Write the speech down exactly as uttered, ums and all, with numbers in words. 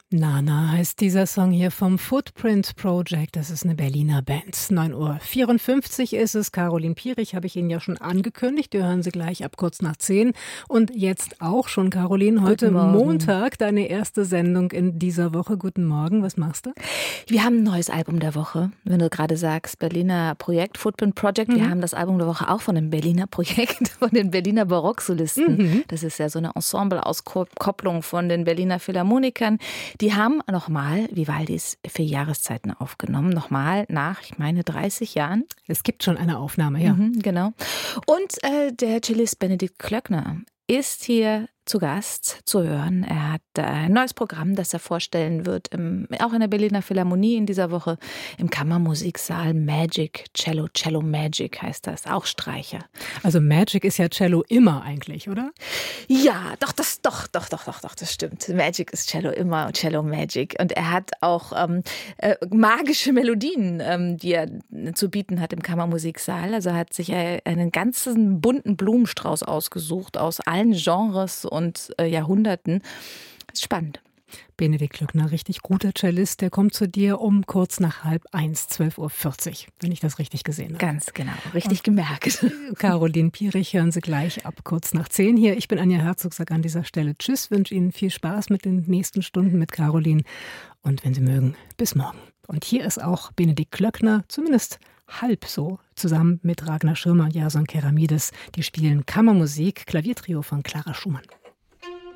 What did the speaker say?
Nana heißt dieser Song hier vom Footprint Project. Das ist eine Berliner Band. neun Uhr vierundfünfzig ist es. Caroline Pierich habe ich Ihnen ja schon angekündigt. Wir hören sie gleich ab kurz nach zehn. Und jetzt auch schon, Caroline, heute Montag, deine erste Sendung in dieser Woche. Guten Morgen, was machst du? Wir haben ein neues Album der Woche. Wenn du gerade sagst, Berliner Projekt, Footprint Project. Wir mhm. haben das Album der Woche auch von dem Berliner Projekt, von den Berliner Barocksolisten. Mhm. Das ist ja so eine Ensemble-Auskopplung von den Berliner Philharmonikern. Die haben nochmal Vivaldis Vier Jahreszeiten aufgenommen. Nochmal nach, ich meine, dreißig Jahren. Es gibt schon eine Aufnahme, ja. Mhm, genau. Und äh, der Cellist Benedikt Klöckner ist hier zu Gast zu hören. Er hat ein neues Programm, das er vorstellen wird, im, auch in der Berliner Philharmonie in dieser Woche, im Kammermusiksaal Magic, Cello, Cello Magic heißt das, auch Streicher. Also Magic ist ja Cello immer eigentlich, oder? Ja, doch, das, doch, doch, doch, doch, doch, das stimmt. Magic ist Cello immer, Cello Magic. Und er hat auch ähm, äh, magische Melodien, ähm, die er zu bieten hat im Kammermusiksaal. Also er hat sich äh, einen ganzen bunten Blumenstrauß ausgesucht aus allen Genres und äh, Jahrhunderten. Spannend. Benedikt Klöckner, richtig guter Cellist, der kommt zu dir um kurz nach halb eins, zwölf Uhr vierzig, wenn ich das richtig gesehen habe. Ganz genau, richtig und gemerkt. Caroline Pierich hören Sie gleich ab kurz nach zehn hier. Ich bin Anja Herzog, sage an dieser Stelle Tschüss, wünsche Ihnen viel Spaß mit den nächsten Stunden mit Caroline und wenn Sie mögen, bis morgen. Und hier ist auch Benedikt Klöckner, zumindest halb so, zusammen mit Ragnar Schirmer und Jason Keramides. Die spielen Kammermusik, Klaviertrio von Clara Schumann.